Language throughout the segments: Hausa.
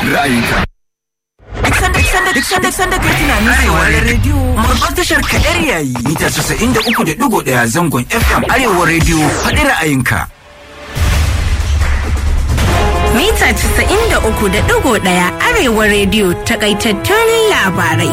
ra'ayinka. Duk sanda kai tunanin cewa rediyo babbar tashar kadar yayi mita 93.1 zangon FM Arewa rediyo faɗi ra'ayinka. Mita 93.1 Arewa rediyo takaitattun labarai.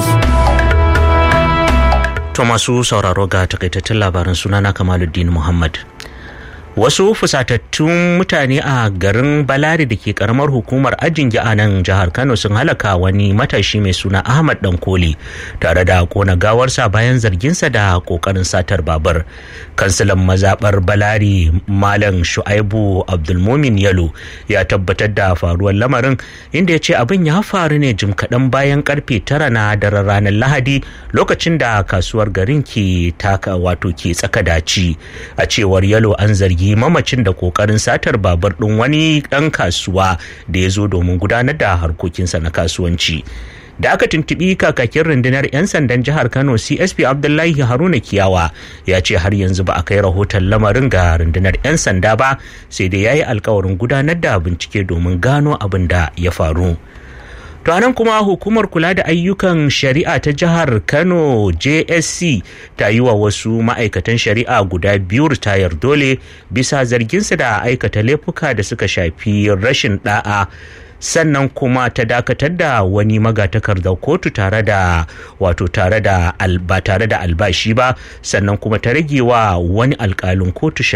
To masu sauraro ga takaitattun labaran sunana Kamaluddin Muhammad. Wasu fusatattun mutane a garin Balari da ke karamar hukumar Ajingi a nan jihar Kano sun halaka wani matashi mai suna Ahmad Dankoli tare da kona gawarsa bayan zarginsa da kokarin satar babur. Kansilan mazabar Balari Malam Shu'aibu Abdulmumin Yalo ya tabbatar da faruwar lamarin, inda ya ce abin ya faru ne jim kaɗan bayan karfe 9 na daren ranar Lahadi, lokacin da kasuwar garin ke tsaka daci. A cewar Yalo, an zargi mamacin da kokarin satar babur ɗin wani ɗan kasuwa da ya zo domin gudanar da harkokinsa na kasuwanci. Da aka tuntuɓi kakakin rundunar 'yan sandan jihar Kano CSP Abdullahi Haruna Kiyawa ya ce har yanzu ba a kai rahoton lamarin ga rundunar 'yan sanda ba, sai dai ya yi alkawarin gudanar da bincike domin gano abin da ya faru. To anan kuma hukumar kula da ayyukan shari'a ta jihar Kano JSC ta yi wa wasu ma'aikatan shari'a guda 2 ritayar dole bisa zarginsu da aikata laifuka da suka shafi rashin da'a, sannan kuma ta dakatar da wani magatakardar kotu ba tare da albashi ba, sannan kuma ta rage wa wani alkalin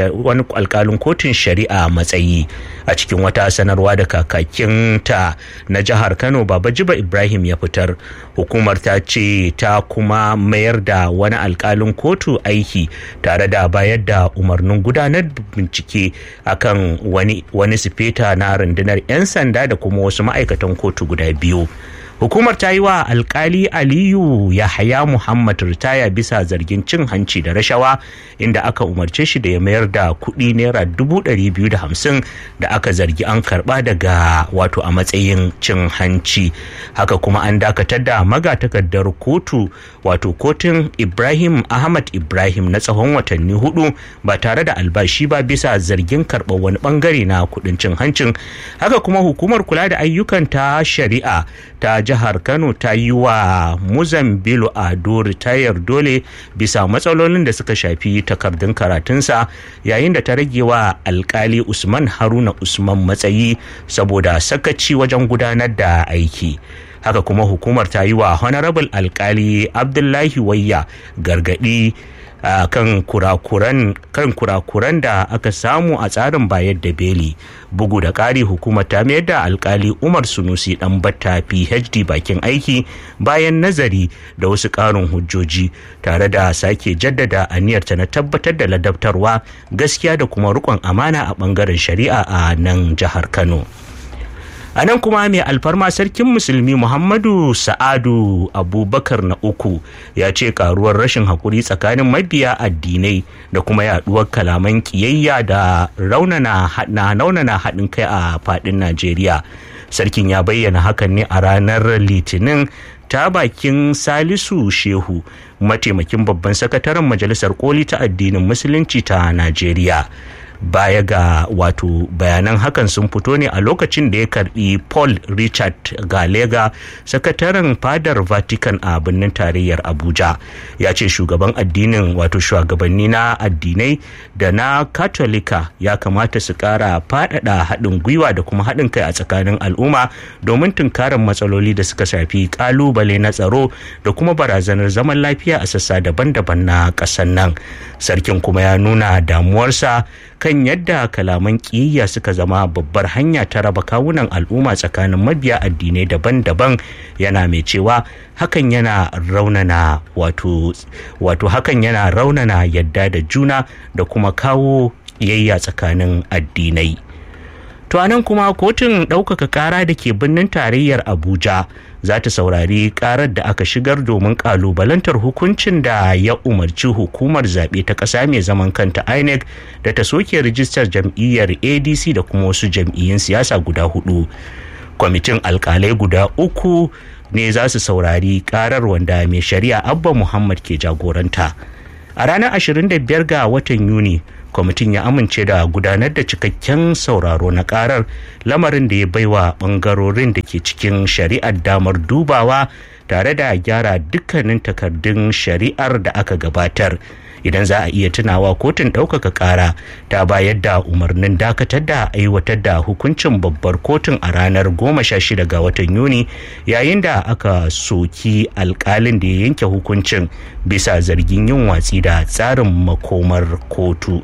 kotun shari'a matsayi. A cikin wata sanarwa da kakakinta na jihar Kano Babajiba Ibrahim ya fitar, hukumar ta ce ta kuma mayar da wani alkalin kotu aiki tare da bayar da umarnin gudanar bincike akan wani sifeta na rundunar 'yan sanda da kuma wasu ma'aikatan kotu guda 2. Hukumar ta yi wa alkali Aliyu Yahaya Muhammad ritaya bisa zargin cin hanci da rashawa, inda aka umarce shi da ya mayar da kuɗi naira 250,000 da aka zargi an karɓa daga a matsayin cin hanci. Haka kuma an dakatar da magatakardar kotu kotun Ibrahim Ahmad Ibrahim na tsawon watanni 4 ba tare da albashi ba bisa zargin karɓar wani bangare na kuɗin cin hancin. Haka kuma hukumar kula da ayyukan ta shari'a ta jihar Kano ta yi wa Muzambilu Ado ritayar dole bisa matsalolin da suka shafi takardun karatunsa, yayin da ta rage wa alkali Usman Haruna Usman matsayi saboda sakaci wajen gudanar da aiki. Haka kuma hukumar ta yi wa Honorable Alkali Abdullahi Wayya gargadi kan kurakuran da aka samu a tsarin bayar da beli. Bugu da ƙari, hukumar ta mayar da alkali Umar Sunusi Ɗanbatta PhD bakin aiki bayan nazari da wasu ƙarin hujjoji, tare da sake jaddada aniyarta na tabbatar da ladabtarwa, gaskiya da kuma riƙon amana a ɓangaren shari'a a nan jihar Kano. A nan kuma mai alfarma sarkin musulmi Muhammadu Sa'adu Abubakar na 3 ya ce karuwar rashin haƙuri tsakanin mabiya addinai da kuma yaduwar kalaman ƙiyayya da raunana haɗin kai a faɗin Najeriya. Sarkin ya bayyana hakan ne a ranar Litinin ta bakin Salisu Shehu, mataimakin babban sakataren Majalisar Koli ta addinin Musulunci ta Najeriya. Baya ga bayanan hakan sun fito ne a lokacin da ya karbi Paul Richard Galega, sakataren fadar Vatican a birnin tarayyar Abuja. Ya ce shugabanni na addinai da na Katolika ya kamata su kara faɗaɗa haɗin gwiwa da kuma haɗin kai a tsakanin al'umma domin tunkarar matsaloli da suka shafi kalubale na tsaro da kuma barazanar zaman lafiya a sassa daban-daban na ƙasar nan. Sarkin kuma ya nuna damuwarsa kan yadda kalaman ƙiyayya suka zama babbar hanya ta raba kawunan al'umma tsakanin mabiya addinai daban-daban, yana mai cewa hakan yana raunana yadda da juna da kuma kawo ƙiyayya tsakanin addinai. To anan kuma kotun ɗaukaka ƙara da ke birnin tarayyar Abuja za ta saurari ƙarar da aka shigar domin ƙalubalantar hukuncin da ya umarci hukumar zaɓe ta ƙasa mai zaman kanta INEC da ta soke rijistar jam'iyyar ADC da kuma wasu jam'iyyun siyasa guda 4. Kwamitin alƙalai guda 3 ne za su saurari ƙarar, wanda mai shari'a Abba Muhammad ke jagoranta. A ranar 25 ga watan Yuni, kwamitin ya amince da gudanar da cikakken sauraro na karar, lamarin da ya baiwa bangarorin da ke cikin shari'ar damar dubawa tare da gyara dukkanin takardun shari'ar da aka gabatar. Idan za a iya tunawa, kotun ɗaukaka ƙara ta bayar da umarnin dakatar da aiwatar da hukuncin babbar kotun a ranar 16 ga watan Yuni, yayin da aka soki alƙalin da ya yanke hukuncin bisa zargin yin watsi da tsarin makomar kotu.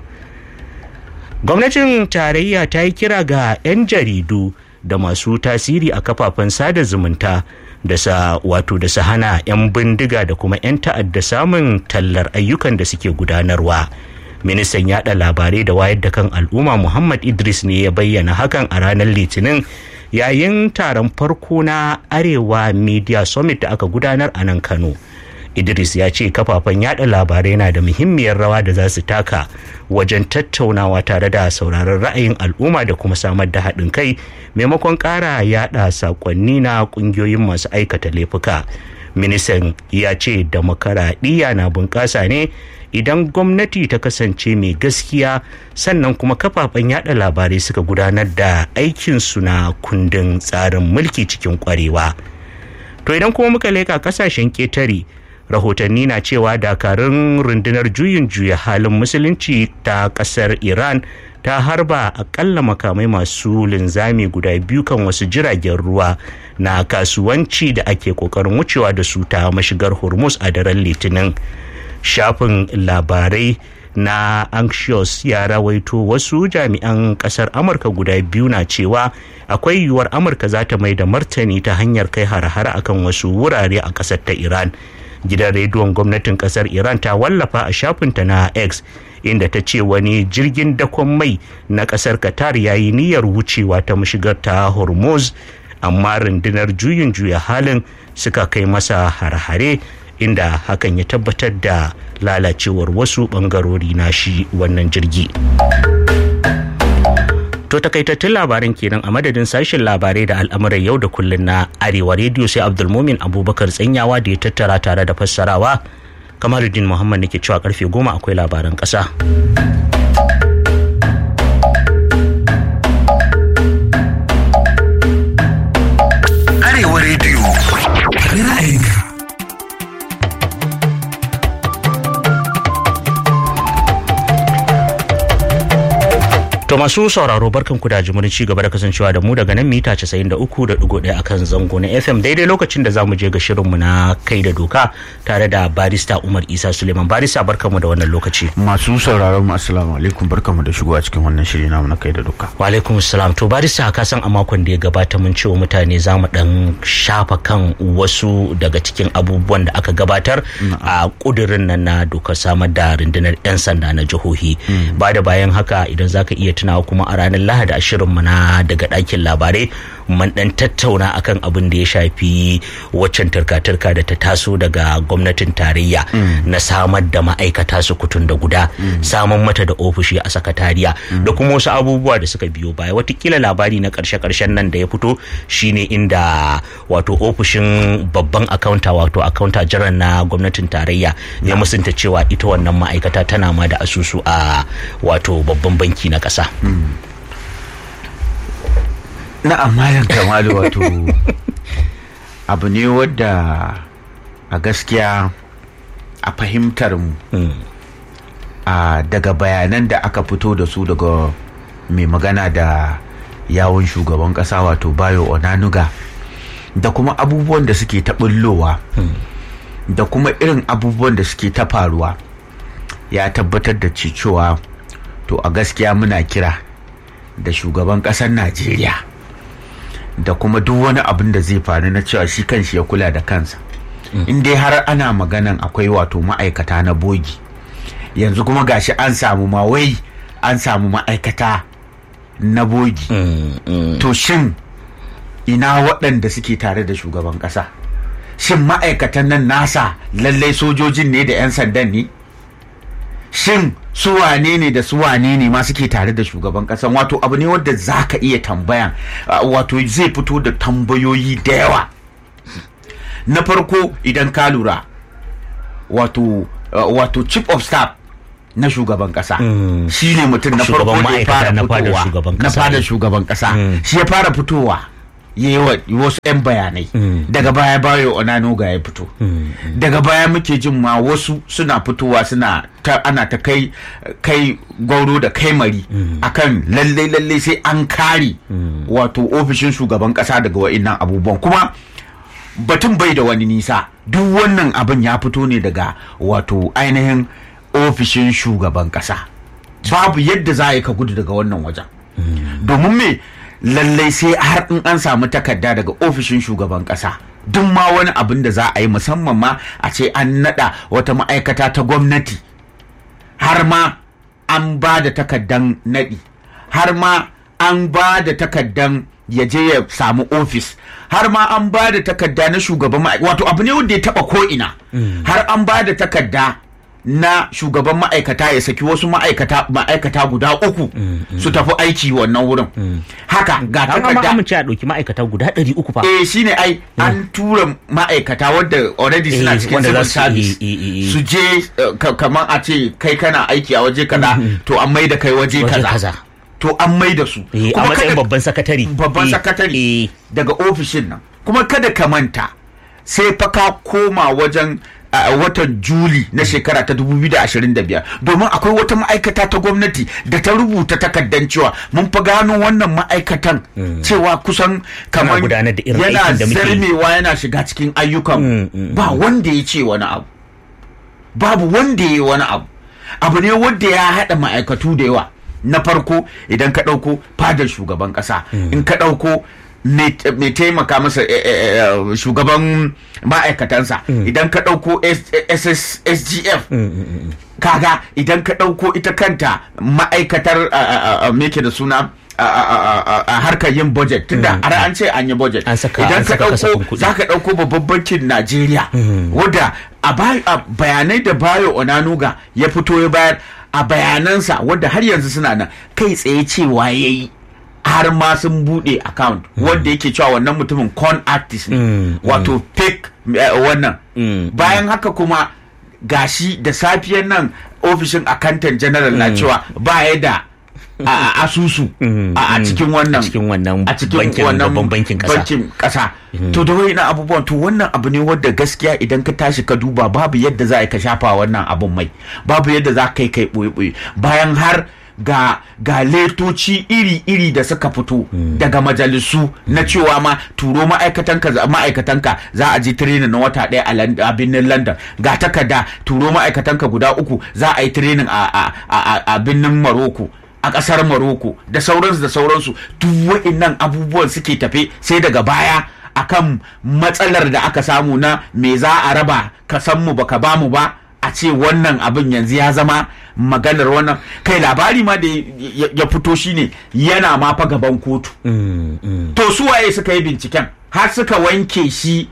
Gwamnatin tarayya ta yi kira ga 'yan jaridu da masu tasiri a kafafen sada zumunta da sa hana 'yan bindiga da kuma 'yan ta'adda samun tallar ayyukan da suke gudanarwa. Ministan yada labarai da wayar da kan al'umma Muhammad Idris ne ya bayyana hakan a ranar Litinin yayin taron farko na Arewa Media Summit da aka gudanar a nan Kano. Idris ya ce kafafen yada labarai na da muhimmiyar rawa da za su taka wajen tattaunawa tare da sauraron ra'ayin al'umma da kuma samar da haɗin kai maimakon ƙara yada saƙonni na ƙungiyoyin masu aikata laifuka. Ministan ya ce demokaradiyya na bunƙasa ne idan gwamnati ta kasance mai gaskiya, sannan kuma kafafen yada labarai suka gudanar da aikinsu na kundin tsarin mulki cikin ƙwarewa. To idan kuma muka leƙa ƙasashen ƙetare, rahotanni na cewa dakarun rundunar juyin juya halin musulunci ta kasar Iran ta harba akalla makamai masu linzami guda 2 kan wasu jiragen ruwa na kasuwanci da ake kokarin wucewa da su ta mashigar Hormuz a daren Litinin. Shafin labarai na Axios ya rawaito wasu jami'an kasar Amurka guda 2 na cewa akwai yiwuwar Amurka za ta mai da martani ta hanyar kai hare-hare akan wasu wurare a kasar ta Iran. Gidan rediyon gwamnatin kasar Iran ta wallafa a shafinta na X inda ta ce wani jirgin dakon mai na kasar Qatar ya yi niyyar wucewa ta mashigar ta Hormuz, amma rundunar juyin juya halin suka kai masa har-hare, inda hakan ya tabbatar da lalacewar wasu bangarori na shi wannan jirgi. To takaitattun labaran kenan a madadin sashen labarai da al'amuran yau da kullun na Arewa Radio, sai Abdulmumin Abubakar Tsanyawa da ya tattara tare da fassarawa. Kamaluddin Muhammad nake cewa karfe 10 akwai labaran ƙasa. Arewa Radio, ra'ayinka. To masu sauraro, barkanku da jimurin ci gaba da kasancewa da mu daga nan mita 93.1 akan zango na FM, daidai lokacin da zamu je ga shirinmu na kai da doka tare da barista Umar Isa Suleiman. Barista, barkanmu da wannan lokaci. Masu sauraron mu assalamu alaikum, barkanmu da shigowa cikin wannan shiri namu na kai da doka. Wa alaikum assalam. To barista, ka san a makon da ya gabata mun ce wa mutane zamu dan shafa kan wasu daga cikin abubuwan da aka gabatar a kudirin nan na dokar samar da rundunar 'yan sanda na jihohi. Ba da bayan haka, idan zaka iya tunawa kuma a ranar Lahadi a shirinmu na daga ɗakin labarai mun dan tattauna akan abin da ya shafi waccan turka-turka da ta taso daga gwamnatin tarayya na samar da ma'aikata su kutun da guda, samun mata da ofishi a sakatariya da kuma wasu abubuwa da suka biyo baya. Watakila labari na karshe-karshen nan da ya fito shine inda wato ofishin babban akaunta, wato akaunta jiran na gwamnatin tarayya, ya musunta cewa ita wannan ma'aikata tana ma da asusu a wato babban banki na ƙasa. Na'am, Malam Kamalu, wato abu ne wadda a gaskiya a fahimtar mu daga bayanan da aka fito da su daga mai magana da yawun shugaban ƙasa, wato Bayo Onanuga, da kuma abubuwan da suke ta bullowa da kuma irin abubuwan da suke ta faruwa, ya tabbatar da cewa to a gaskiya muna kira da shugaban ƙasar Najeriya da kuma duk wani abin da zai faru na cewa shi kanshi ya kula da kansa. In dai har ana maganan akwai wato ma'aikata na bogi, yanzu kuma gashi an samu ma'aikata na bogi, to shin ina waɗanda suke tare da shugaban ƙasa? Shin ma'aikatan nan nasa lallai sojojin ne da 'yan sandan ne? Shin su wane ne da su wane ne ma suke tare da shugaban kasan? Wato abu ne wanda za ka iya tambayan, wato zai fito da tambayoyi da yawa. Na farko, idan ka lura, wato chief of staff na shugaban kasa shi ne mutum na farko da ya fara fitowa na fadar shugaban kasa shi ya fara fitowa ya yi wasu 'yan bayanai daga baya Bayo Onanuga ya fito daga baya muke jin ma wasu suna fitowa ana ta kai gwauro da kai mari akan lalle sai an kare wato ofishin shugaban kasa daga wa'innan abubuwan kuma batun bai da wani nisa duk wannan abin ya fito ne daga wato ainihin ofishin shugaban kasa babu yadda za a yi ka gudu daga wannan wajen domin me lallai sai har in an samu takarda daga ofishin shugaban kasa duk ma wani abin da za a yi musamman ma a ce an nada wata ma'aikata ta gwamnati har ma an ba da takardan nadi har ma an ba da takardan ya je ya samu ofis har ma an ba da takarda na shugaban ma'aikata wato abu ne wanda ya taba ko ina har an ba da takarda na shugaban ma'aikata ya saki wasu ma'aikata guda 3 su tafi aiki wannan wurin haka ga takarda an amince a ɗauki ma'aikata guda 300 fa shine ai an tura ma'aikata wadda already suna cikin civil service su je kamar a ce kai kana aiki a waje kaza to an mai da kai waje kaza to an mai da su kuma matsayin babban sakatari daga ofishin nan kuma kada ka manta sai fa ka koma wajen watan Juli na shekara ta 2025 domin akwai wata ma'aikata ta gwamnati da ta rubuta takardan cewa mun fa gano wannan ma'aikatan cewa kusan kamar yana zarmewa yana shiga cikin ayyukan ba wanda ya ce wani abu babu wanda ya yi wani abu ne wanda ya haɗa ma'aikatu da yawa na farko idan ka ɗauko fadar shugaban ƙasa in ka ɗauko mai taimaka masa shugaban ma'aikatansa idan ka ɗauko SGF kaga idan ka ɗauko ita kanta ma'aikatar meke da suna a harkar yin budget tunda har an ce an yi budget idan ka ɗauko za ka ɗauko babban bankin Najeriya wadda a bayanai da Bayo Onanuga ya fito ya bayar a bayanansa wadda har yanzu suna nan kai tsaye cewa ya yi har ma sun bude account wanda yake cewa wannan mutumin con artist ne wato fake wannan bayan haka kuma gashi da safiyar nan ofishin accountant general na cewa ba ya da asusu a cikin wannan bankin kasa to da wani abubuwan to wannan abu ne wadda gaskiya idan ka tashi ka duba babu yadda za ka shafa wannan abun mai babu yadda za ka kai boye bayan har ga letoci iri-iri da suka fito daga majalisu na cewa ma turo ma'aikatanka za a je training na wata ɗaya a birnin London ga takarda turo ma'aikatanka guda 3 za a yi training a birnin Morocco a ƙasar Morocco da sauransu duk wa'innan abubuwan suke tafe sai daga baya akan matsalar da aka samu na me za a raba ka san mu baka bamu ba a ce wannan abin yanzu ya zama maganar wannan kai labari ma da ya fito shine yana ma fa gaban kotu to su waye suka yi binciken har suka wanke shi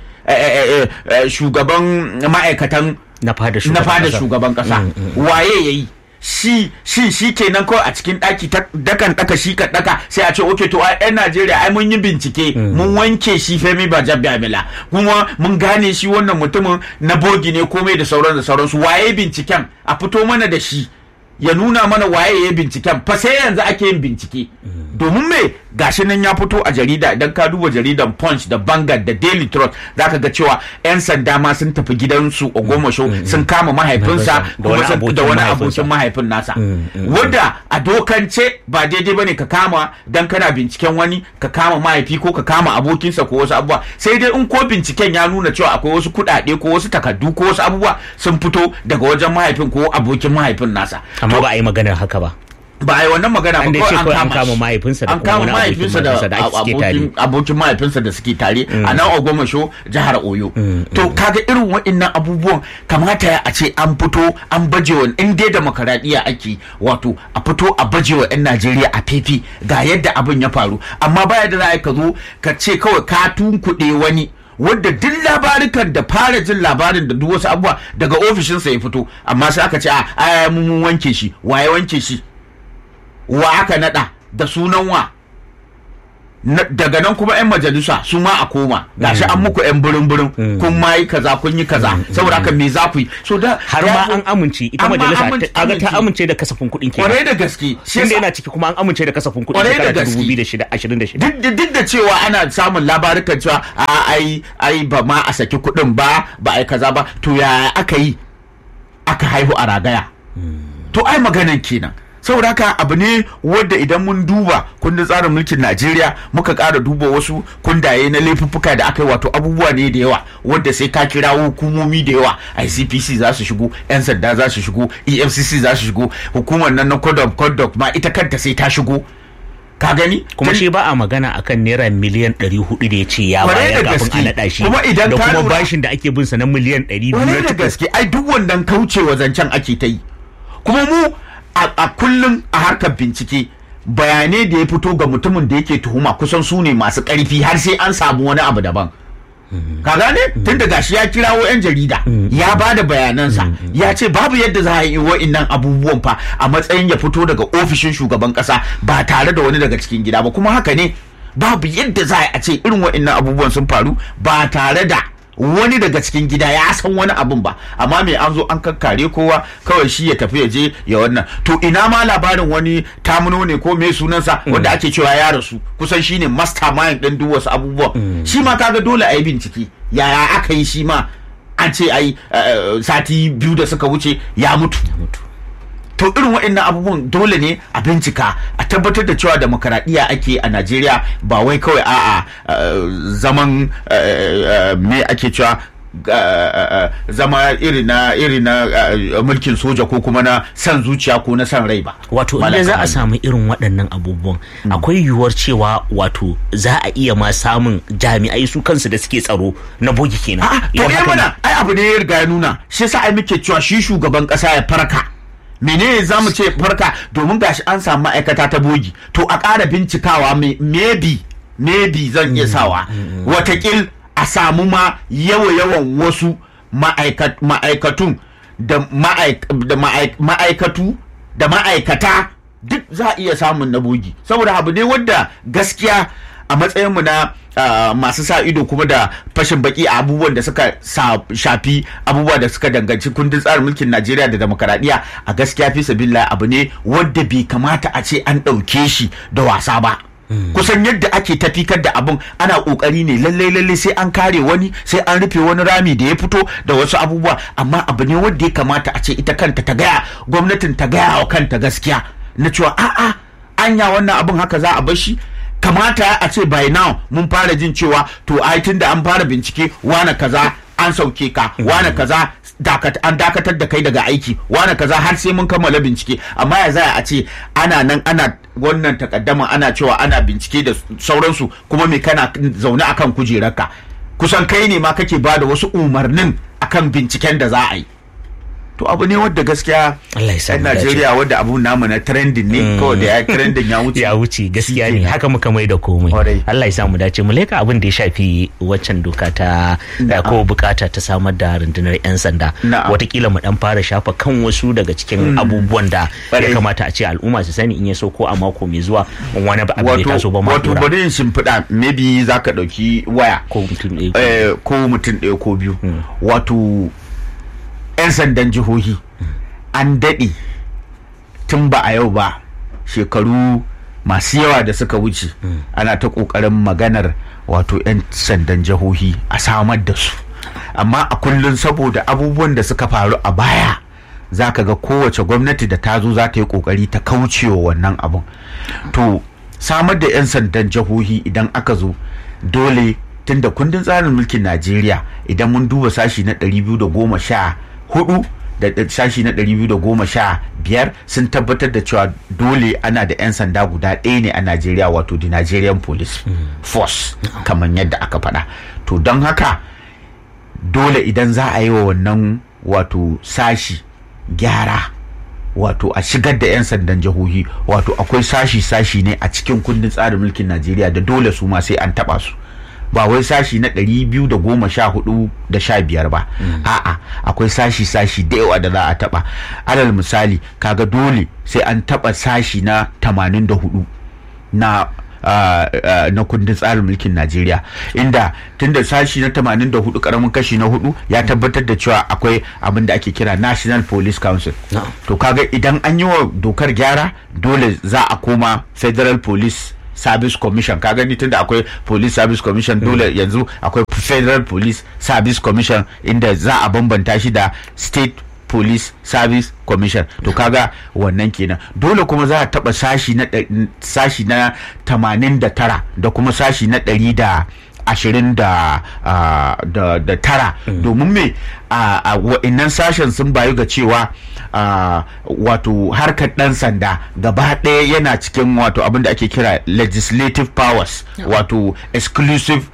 shugaban ma'aikatan na fada shugaban kasa waye yayi shi kenan kawai a cikin daki dakan daka shi ka daka sai a ce okay to ai yan Najeriya ai mun yi bincike mun wanke shi Femi Bajabiamila kuma mun gane shi wannan mutumin na bogi ne komai da sauransu waye binciken a fito mana da shi ya nuna mana waye ya binciken fa sai yanzu ake yin bincike domin me gashi nan ya fito a jarida idan ka duba jaridan Punch da Vanguard da Daily Trust zaka ga cewa yan sanda ma sun tafi gidansu Ogomosho sun kama mahaifinsa da wani abokin mahaifin nasa wanda a dokance ba daidai bane ka kama dan kana binciken wani ka kama mahaifi ko ka kama abokinsa ko wasu abubuwa sai dai in ko binciken ya nuna cewa akwai wasu kuɗaɗe ko wasu takardu ko wasu abubuwa sun fito daga wajen mahaifin ko abokin mahaifin nasa amma ba a yi maganar haka ba ba a yi wannan magana ba kawai an kama mahaifinsa da kuma wani abokin mahaifinsa da suke tare a nan Ogomosho jihar Oyo to kaga irin waɗannan abubuwan kamata a ce an fito an baje wa in dai demokaradiyya ake wato a fito a baje wa 'yan Najeriya a fifi ga yadda abin ya faru amma baya da za ka zo ka ce kawai ka tunkuɗe wani wadda duk labarikan da fara jin labarin da duk wasu abubuwa daga ofishinsa ya fito amma sai aka ce a mun wanke shi waye wanke shi wa aka nada da sunan wa daga nan kuma 'yan majalisa su ma a koma gashi an muku 'yan burin kun ma yi kaza kun yi kaza saboda haka me za ku yi so da har ma an amince ita majalisa ta amince da kasafin kuɗin kenan kwarai da gaske shi yana ciki kuma an amince da kasafin kuɗin shekara ta 2026 duk da cewa ana samun labarukan cewa ai ba ma a saki kuɗin ba ai kaza ba to ya aka yi aka haihu a ragaya to ai maganan kenan saboda haka abu ne wadda idan mun duba kundin tsarin mulkin Najeriya muka ƙara duba wasu kundaye na laifuffuka da aka yi wato abubuwa ne da yawa wadda sai ka kira hukumomi da yawa ICPC za su shigo 'yan sanda za su shigo EFCC za su shigo hukumar nan na code of conduct ma ita kanta sai ta shigo ka gani kuma shi ba a magana akan naira miliyan 400 da ya ce ya bayar kafin a naɗa shi da kuma bashin da ake bin sa na miliyan 200 da gaske ai duk wannan kaucewa zancen ake ta yi kuma mu a kullum a harkar bincike bayanai da ya fito ga mutumin da yake tuhuma kusan su ne masu ƙarfi har sai an samu wani abu daban ka gane tun da gashi ya kirawo 'yan jarida ya ba da bayanansa ya ce babu yadda za a yi wa'innan abubuwan fa a matsayin ya fito daga ofishin shugaban ƙasa ba tare da wani daga cikin gida ba kuma haka ne babu yadda za a ce irin wa'innan abubuwan sun faru ba tare da wani daga cikin gida ya san wani abun ba amma me an zo an kakkare kowa kawai shi ya tafi ya je ya wannan to ina ma labarin wani tamuno ne ko me sunansa wanda ake cewa ya rasu kusan shine mastermind din duk wasu abubuwan shi ma kaga dole a yi bincike yaya aka yi shi ma an ce ai sati 2 da suka wuce ya mutu to irin waɗannan abubuwan dole ne a bincika a tabbatar da cewa demokaradiyya ake a Najeriya ba wai kawai a'a zaman me ake cewa zama irin na mulkin soja ko kuma na san zuciya ko na san rai ba wato idan za a samu irin waɗannan abubuwan akwai yiwuwar cewa wato za a iya ma samun jami'ai su kansu da suke tsaro na bogi kenan to mana ai abu ne ya riga ya nuna shi yasa ai muke cewa shi shugaban ƙasa ya farka menene za mu ce farka domin gashi an samu ma'aikata ta bogi to a ƙara bincikawa maybe zan iya sawa watakil a samu ma yawan wasu ma'aikatun da ma'aikatu da ma'aikata duk za a iya samun na bogi saboda abu ne wadda gaskiya a matsayinmu na masu sa ido kuma da fashin baki a abubuwan da suka shafi abubuwa da suka danganci kundin tsarin mulkin Najeriya da demokaradiyya a gaskiya fi sabilla abu ne wadda bai kamata a ce an ɗauke shi da wasa ba kusan yadda ake tafikar da abun ana kokari ne lallai sai an kare wani sai an rufe wani rami da ya fito da wasu abubuwa amma abu ne wanda ya kamata a ce ita kanta ta gaya gwamnatin ta gaya wa kanta gaskiya na cewa a'a anya wannan abun haka za a bar shi kamata a ce by now mun fara jin cewa to ai tunda an fara bincike wane kaza an sauke ka wane kaza an dakatar da kai daga aiki wane kaza har sai mun kammala bincike amma ya za a ce ana nan ana wannan takaddama ana cewa ana bincike da sauransu kuma me kana zaune akan kujerarka kusan kai ne ma kake ba da wasu umarnin akan binciken da za a yi to abu ne wadda gaskiya yan Najeriya wadda abu namu na trending ne kawai da ya trending ya wuce gaskiya ne haka muka mai da komai Allah ya samu dace mu leka abin da ya shafi waccan doka ta ko bukata ta samar da rundunar yan sanda watakila mu dan fara shafa kan wasu daga cikin abubuwan da ya kamata a ce al'umma su sani in ya so ko a mako mai zuwa wani abu da taso ba ma wato bari in shimfiɗa maybe zaka dauki waya ko mutum ɗaya ko biyu wato 'yan sandan jihohi an daɗe tun ba a yau ba shekaru masu yawa da suka wuce ana ta ƙoƙarin maganar wato 'yan sandan jihohi a samar da su amma a kullum saboda abubuwan da suka faru a baya za ka ga kowace gwamnati da ta zo za ta yi ƙoƙari ta kaucewa wannan abun to samar da 'yan sandan jihohi idan aka zo dole tun da kundin tsarin mulkin Najeriya idan mun duba sashi na 214 da sashi na 215 sun tabbatar da cewa dole ana da 'yan sanda guda ɗaya ne a Najeriya wato the Nigerian Police Force kamar yadda aka faɗa to don haka dole idan za a yi wa wannan wato sashi gyara wato a shigar da 'yan sandan jihohi wato akwai sashi ne a cikin kundin tsarin mulkin Najeriya da dole su ma sai an taɓa su ba wai sashi na 214 da 15 ba a'a akwai sashi da yawa da za a taba alal misali kaga dole sai an taba sashi na 84 na na kundin tsarin mulkin Najeriya, inda tunda sashi na 84 karamin kashi na 4 ya tabbatar da cewa akwai abin da ake kira National Police Council. To kaga idan an yi wa dokar gyara dole za a koma Federal Police Service Commission. Ka gani tunda akwai Police Service Commission dole yanzu akwai Federal Police Service Commission, inda za a bambanta shi da State Police Service Commission. To kaga wannan kenan. Dole kuma za a taba sashi na 89 da kuma sashi na 129 domin me a wa'innan sashen sun bayu ga cewa wato harkar dan sanda gaba ɗaya yana cikin wato abin da ake kira legislative powers, wato exclusive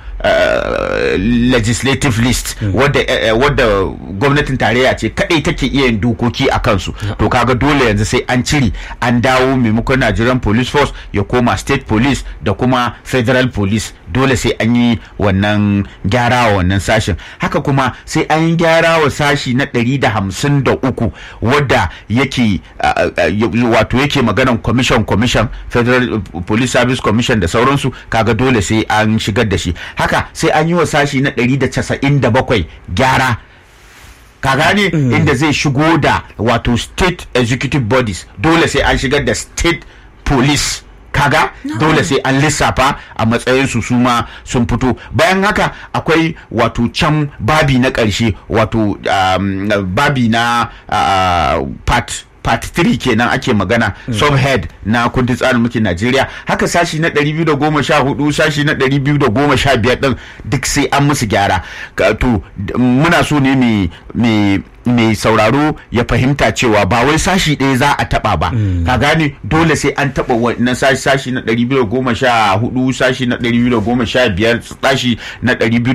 legislative list wadda gwamnatin tarayya ce kadai take iya yin dokoki a kansu. To kaga dole yanzu sai an cire an dawo maimakon Nigerian Police Force ya koma State Police da kuma Federal Police. Dole sai an yi wannan gyara wa wannan sashin. Haka kuma sai an yi gyara wa sashi na 153 wadda yake wato yake maganan commission Federal Police Service Commission da sauransu. Kaga dole sai an shigar da shi. Haka sai an yi wa sashi na 197 gyara, ka gane, inda zai shigo da wato state executive bodies. Dole sai an shigar da state police, kaga dole sai an lissafa a matsayin su ma sun fito. Bayan haka akwai wato can babi na ƙarshe, wato babi na part 3 kenan ake magana, subhead na kundin tsarin mulkin Najeriya. Haka sashi na 214 sashi na 215 din duk sai an musu gyara. To muna so ne mai sauraro ya fahimta cewa ba wai sashi ɗaya za a taba ba, ka gane, dole sai an taba wannan sashi na 214 sashi na 215 sashi na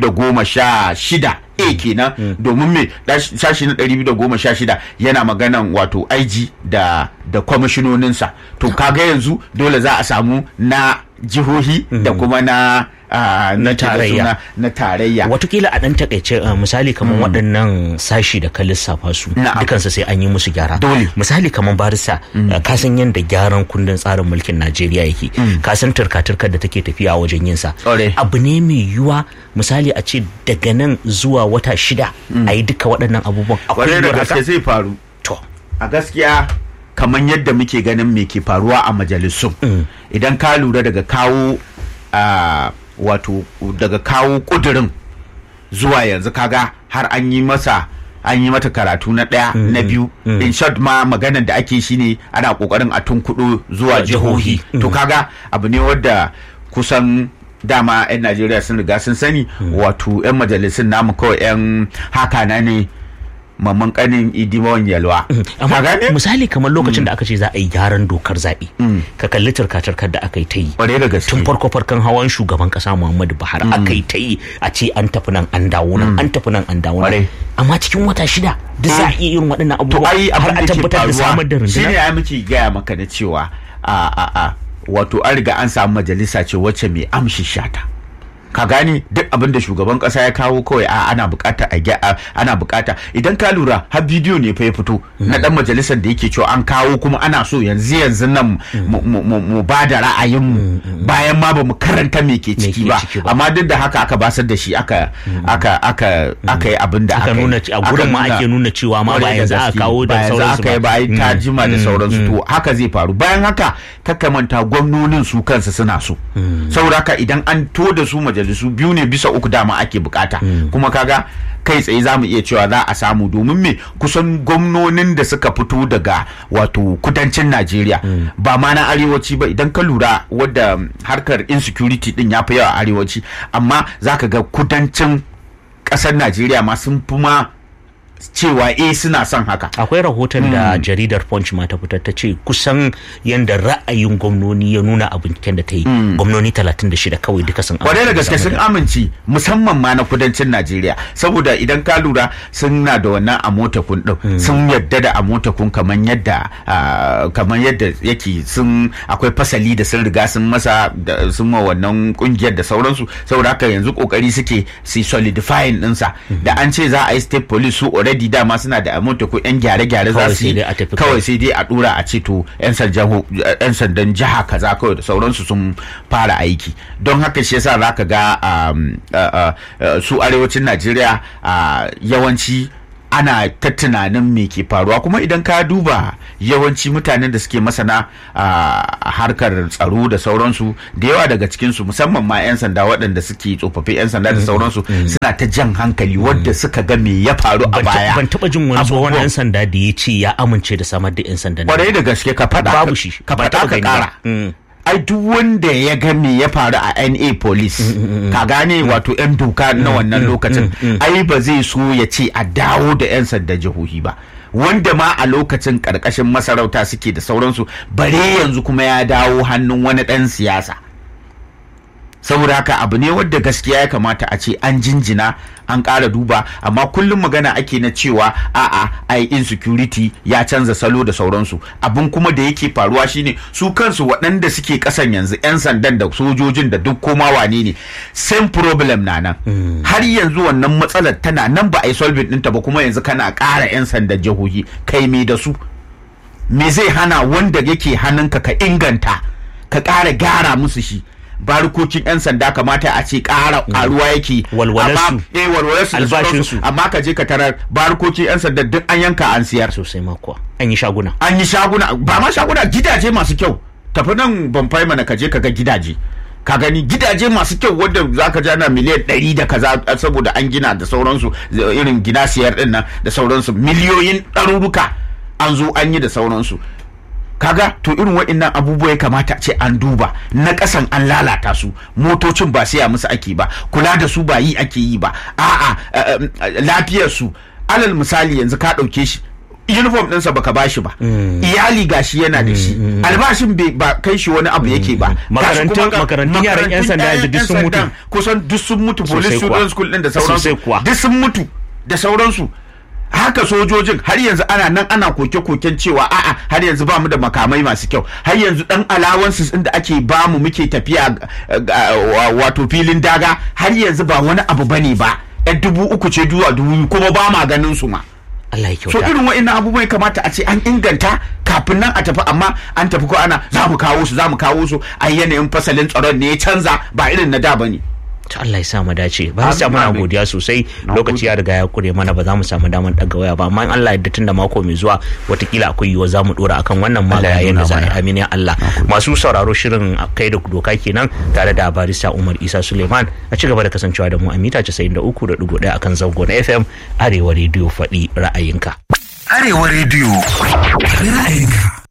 216 kenan. Domin me sashi na 216 yana maganan wato IG da kwamishinoninsa. To kaga yanzu dole za a samu na jihohi da kuma na tarayya. Watakila a ɗan takaice misali kamar waɗannan sashi da ka lissafa su dukansu sai an yi musu gyara. Misali kamar barisa, ka san yadda gyaran kundin tsarin mulkin Najeriya yake, ka san turka-turkar da take tafiya wajen yin sa. Abu ne mai yiwuwa misali a ce daga nan zuwa wata 6 a yi duka waɗannan abubuwan. Akwai da gaske zai faru. To a gaskiya kamar yadda muke ganin me ke faruwa a majalisun, idan ka lura daga kawo wato daga kawo kudirin zuwa yanzu kaga har an yi mata karatu na 1 na 2. In short ma maganar da ake shine ana kokarin a tunkudo zuwa jihohi. To kaga abu ne wadda kusan dama 'yan Najeriya sun riga sun sani, wato 'yan majalisun namu kawai 'yan haka na ne, mamman kanin Idimawan Yalwa. Amma misali kamar lokacin da aka ce za a yi gyaran dokar zaɓe, ka kalli turka-turkar da aka yi ta yi tun farkon hawan shugaban ƙasa Muhammadu Buhari, aka yi ta yi a ce an tafi nan an dawo nan, an tafi nan an dawo nan, amma cikin wata 6 duk za a iya yin waɗannan abubuwa har a tabbatar da samar da rundunar. Shi ne ya muke gaya maka da cewa wato an riga an samu majalisa ce wacce mai amshi shata. Ka gane, duk abin da shugaban kasa ya kawo kawai ana bukata ana bukata. Idan ka lura har bidiyo ne fa ya fito na dan majalisar da yake cewa an kawo kuma ana so yanzu nan mu ba da ra'ayin mu bayan ma ba mu karanta me ke ciki ba. Amma duk da haka aka basar da shi aka yi abin da aka nuna a gurin ma ake nuna cewa ma ba yanzu aka kawo da sauransu ba, ba yi tajima da sauransu. To haka zai faru. Bayan haka kakamanta gwamnonin su kansu suna so, saboda haka idan an to da su majalisu 2 ne bisa 3 dama ake bukata. Kuma kaga kai tsaye za mu iya cewa za a samu, domin me kusan gwamnonin da suka fito daga wato kudancin Najeriya ba ma na arewaci ba. Idan ka lura wadda harkar insecurity din ya fi yawa arewaci, amma za ka ga kudancin ƙasar Najeriya ma sun fi ma cewa suna son haka. Akwai rahoton da jaridar Punch ma ta fitar, ta ce kusan yanda ra'ayin gwamnoni ya nuna a binciken da ta yi, gwamnoni 36 kawai duka sun amince. Kwarai da gaske sun amince, musamman ma na kudancin Najeriya, saboda idan ka lura sun na da wannan a motakun din, sun yadda da a motakun kamar yadda yake, sun akwai fasali da sun riga sun masa sun ma wannan kungiyar da sauransu. Saboda haka yanzu kokari suke su solidifying dinsa, da an ce za a yi state police su already ready dama suna da amount ko yan gyare-gyare za su yi kawai sai dai a dora a ce to yan sandan jiha kaza kawai da sauransu sun fara aiki. Don haka shi yasa zaka ga su arewacin Najeriya yawanci ana ta tunanin me ke faruwa, kuma idan ka duba yawanci mutanen da suke masana harkar tsaro da sauransu da yawa daga cikinsu musamman ma 'yan sanda waɗanda suke tsofaffin 'yan sanda da sauransu suna ta jan hankali wadda suka ga me ya faru a baya. Ban taɓa jin wani tsohon 'yan sanda da ya ce ya amince da samar da 'yan sanda. Kwarai da gaske ka faɗa babu shi, ka faɗa ka ƙara. Ai duk wanda ya ga me ya faru a NA police ka gane wato 'yan doka na wannan lokacin ai ba zai so ya ce a dawo da 'yan sanda jihohi ba, wanda ma a lokacin karkashin masarauta suke da sauransu, bare yanzu kuma ya dawo hannun wani ɗan siyasa. Saboda haka abu ne wadda gaskiya ya kamata a ce an jinjina an ƙara duba, amma kullum magana ake na cewa ai insecurity ya canza salo da sauransu. Abin kuma da yake faruwa shine su kansu waɗanda suke ƙasan yanzu 'yan sandan da sojojin da duk koma wane ne same problem na nan. Har yanzu wannan matsalar tana nan ba a yi solving ɗinta ba, kuma yanzu kana ƙara 'yan sandan jihohi kai me da su. Me zai hana wanda yake hannunka ka inganta ka ƙara gyara musu shi? Barkokin 'yan sanda kamata a ce karuwa yake walwalarsu da sauransu, amma ka je ka tarar barkokin 'yan sanda duk an yanka an siyar sosai ma kuwa an yi shaguna ba ma shaguna, gidaje masu kyau. Tafi nan ban fai mana ka je ka ga gidaje, ka gani gidaje masu kyau wadda zaka ja na miliyan 100 da kaza saboda an gina da sauransu, irin gina siyar din nan da sauransu, miliyoyin ɗaruruka an zo an yi da sauransu. Kaga to irin waɗannan abubuwa ya kamata ce an duba, na ƙasan an lalata su, motocin ba siya musu ake ba, kula da su ba yi ake yi ba, lafiyar su. Alal misali yanzu ka ɗauke shi uniform ɗinsa baka bashi ba, iyali gashi yana da shi, albashin ba kai shi wani abu yake ba, makarantun yaran 'yan sanda yanzu duk sun mutu, kusan duk sun mutu, police student school ɗin da sauransu duk sun mutu da sauransu. Haka sojojin har yanzu ana nan ana koke-koken cewa har yanzu ba mu da makamai masu kyau, har yanzu dan allowances inda ake ba mu muke tafiya wato filin daga har yanzu ba wani abu bane ba, 3,000 ce zuwa 2,000 kuma ba ma ganin su ma. Allah ya kyauta. So irin wa'annan abubuwan kamata a ce an inganta kafin nan a tafi, amma an tafi ko ana za mu kawo su a yanayin fasalin tsaron ne ya canza, ba irin na da bane. to Allah ya sa mu dace. Ba sa muna godiya sosai, lokaci ya riga ya kure mana, ba za mu samu damar daga waya ba, amma in Allah ya yarda tun da mako mai zuwa watakila akwai yiwuwa za mu dora akan wannan magana yanda za a yi. Amin ya Allah. Masu sauraro shirin kai da doka kenan tare da barista Umar Isa Suleiman, a ci gaba da kasancewa da mu a mita 93.1 akan zango na FM Arewa Radio, faɗi ra'ayinka. Arewa Radio ra'ayinka.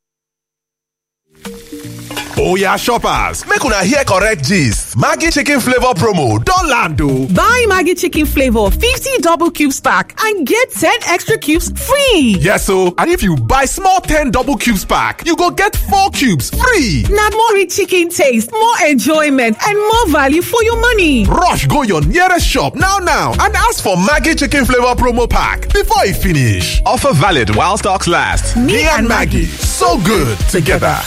Oya shoppers, make una hear correct gist. Maggi chicken flavor promo don land o. Buy Maggi chicken flavor 50 double cubes pack and get 10 extra cubes free. Yes o, and if you buy small 10 double cubes pack, you go get 4 cubes free. Na more rich chicken taste, more enjoyment and more value for your money. Rush go your nearest shop now and ask for Maggi chicken flavor promo pack before e finish. Offer valid while stocks last. Me and Maggi, so good together.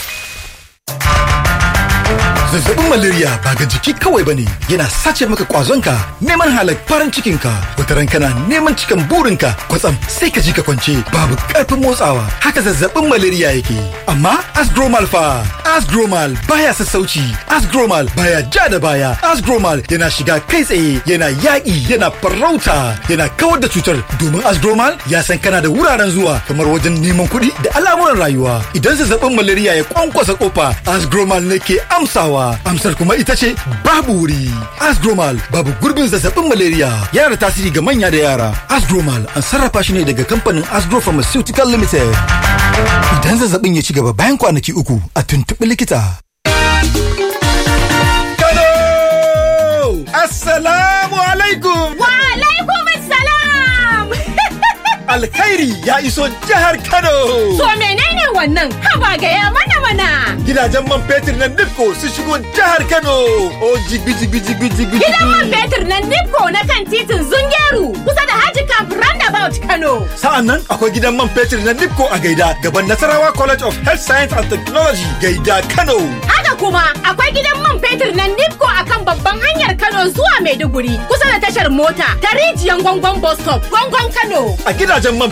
Zazzabin malaria ba ga jiki kawai bane, yana sace maka kwazonka, neman halak farin cikinka, wataran kana neman cikan burinka, kwatsam sai ka ji ka kwance babu karfin motsawa. Haka zazzabin malaria yake. Amma Asgromal fa, Asgromal baya sassauci, Asgromal baya ja da baya, Asgromal yana shiga kai tsaye, yana yaƙi, yana farauta, yana kawar da cutar, domin Asgromal ya san kana da wuraren zuwa kamar wajen neman kuɗi da al'amuran rayuwa. Idan zazzabin malaria ya kwankwasa kofa, Asgromal ne ke amsawa. Amsar kuma ita ce babu wuri. Asgromal babu gurbin zazzabin malaria, yana da tasiri ga manya da yara. Asgromal an sarrafa shi ne daga kamfanin Asgro Pharmaceutical Limited. Idan zazzabin ya ci gaba bayan kwanaki 3, a tuntuɓi likita. Kano! Assalamu alaikum! Wa alaikum assalam! Alkhairi ya iso jihar Kano! So menene wannan? Haba gaya mana. Gidajen man fetur na Nipco su shigo jihar Kano. O jigbi. Gidan man fetur na Nipco na kan titin Zungeru kusa da Haji Camp Roundabout Kano. Sa'an nan akwai gidan man fetur na Nipco a Gaida gaban Nasarawa College of Health Science and Technology Gaida Kano. Haka kuma akwai gidan man fetur na Nipco akan babban hanyar Kano Hotoro zuwa Maiduguri kusa da tashar mota ta Rijiyar Gwangon Bus Stop, Gwangon Kano. A gidajen man